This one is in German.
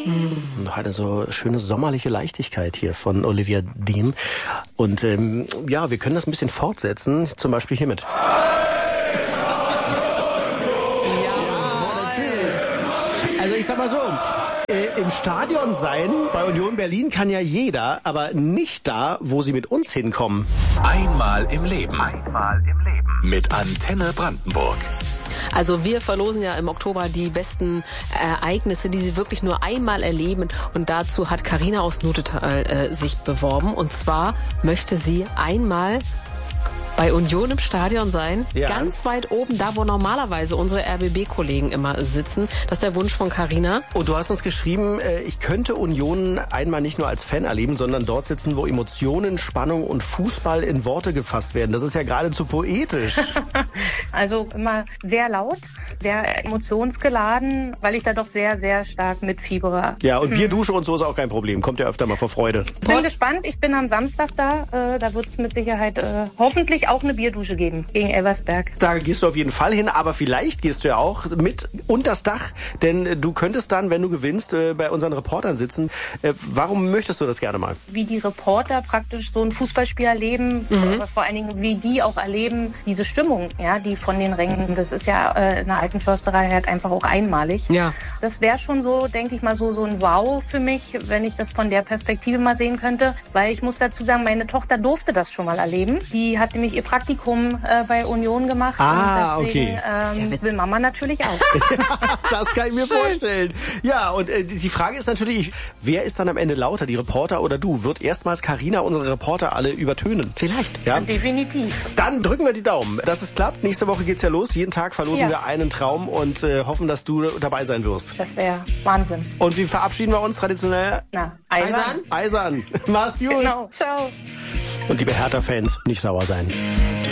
Noch eine so schöne sommerliche Leichtigkeit hier von Olivia Dean. Und ja, wir können das ein bisschen fortsetzen, zum Beispiel hiermit. Also ich sag mal so, im Stadion sein bei Union Berlin kann ja jeder, aber nicht da, wo sie mit uns hinkommen. Einmal im Leben. Mit Antenne Brandenburg. Also wir verlosen ja im Oktober die besten Ereignisse, die Sie wirklich nur einmal erleben. Und dazu hat Carina aus Nutetal sich beworben. Und zwar möchte sie einmal bei Union im Stadion sein, ja. Ganz weit oben, da wo normalerweise unsere RBB-Kollegen immer sitzen. Das ist der Wunsch von Carina. Und du hast uns geschrieben, ich könnte Union einmal nicht nur als Fan erleben, sondern dort sitzen, wo Emotionen, Spannung und Fußball in Worte gefasst werden. Das ist ja geradezu poetisch. Also immer sehr laut, sehr emotionsgeladen, weil ich da doch sehr, sehr stark mitfiebere. Ja, und Bierdusche und so ist auch kein Problem. Kommt ja öfter mal vor Freude. Bin gespannt. Ich bin am Samstag da. Da wird es mit Sicherheit hoffentlich auch eine Bierdusche geben gegen Elversberg. Da gehst du auf jeden Fall hin, aber vielleicht gehst du ja auch mit unters Dach, denn du könntest dann, wenn du gewinnst, bei unseren Reportern sitzen. Warum möchtest du das gerne mal? Wie die Reporter praktisch so ein Fußballspiel erleben, aber vor allen Dingen, wie die auch erleben, diese Stimmung, ja, die von den Rängen, das ist ja in der alten Försterei halt einfach auch einmalig. Ja. Das wäre schon so, denke ich mal, so ein Wow für mich, wenn ich das von der Perspektive mal sehen könnte, weil ich muss dazu sagen, meine Tochter durfte das schon mal erleben. Die hat nämlich ihr Praktikum bei Union gemacht. Ah, und deswegen, okay. Will Mama natürlich auch. Ja, das kann ich mir vorstellen. Ja, und die Frage ist natürlich, wer ist dann am Ende lauter, die Reporter oder du? Wird erstmals Carina unsere Reporter alle übertönen? Vielleicht. Ja? Definitiv. Dann drücken wir die Daumen, dass es klappt. Nächste Woche geht's ja los. Jeden Tag verlosen wir einen Traum und hoffen, dass du dabei sein wirst. Das wäre Wahnsinn. Und wie verabschieden wir uns traditionell? Na, eisern. Eisern. Mach's gut. Genau. Ciao. Und liebe Hertha-Fans, nicht sauer sein.